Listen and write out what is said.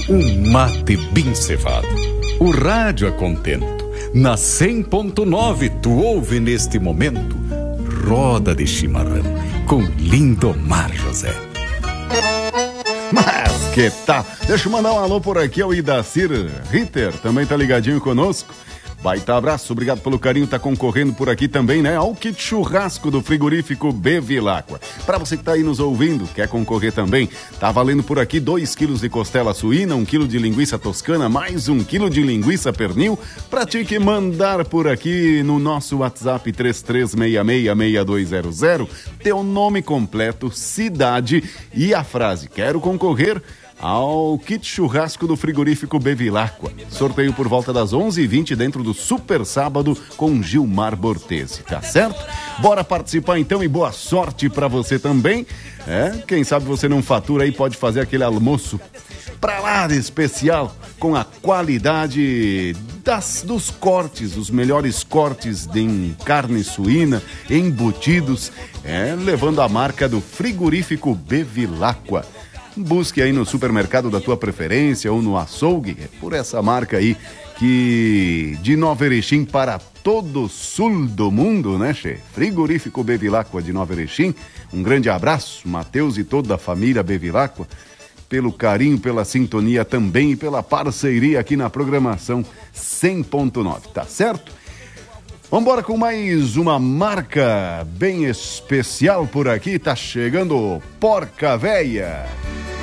um mate bem cevado. O rádio a contento. Na 100.9 tu ouve neste momento Roda de Chimarrão com Lindomar José. Mas que tal? Deixa eu mandar um alô por aqui ao Idacir Ritter, também tá ligadinho conosco. Baita abraço, obrigado pelo carinho, tá concorrendo por aqui também, né? Ao kit churrasco do frigorífico Bevilacqua. Pra você que tá aí nos ouvindo, quer concorrer também, tá valendo por aqui 2 quilos de costela suína, 1 quilo de linguiça toscana, mais 1 quilo de linguiça pernil, pra ti que mandar por aqui no nosso WhatsApp 33666200, teu nome completo, cidade e a frase "quero concorrer" ao kit churrasco do frigorífico Bevilacqua. Sorteio por volta das 11h20 dentro do Super Sábado com Gilmar Bortesi, tá certo? Bora participar então e boa sorte pra você também. Quem sabe você não fatura aí, pode fazer aquele almoço pra lá de especial com a qualidade dos cortes, os melhores cortes de carne suína, embutidos, levando a marca do frigorífico Bevilacqua. Busque aí no supermercado da tua preferência ou no açougue, por essa marca aí que de Nova Erechim para todo o sul do mundo, né, che? Frigorífico Bevilacqua de Nova Erechim. Um grande abraço, Matheus e toda a família Bevilacqua, pelo carinho, pela sintonia também e pela parceria aqui na programação 100.9, tá certo? Vambora com mais uma marca bem especial por aqui, tá chegando Porca Véia.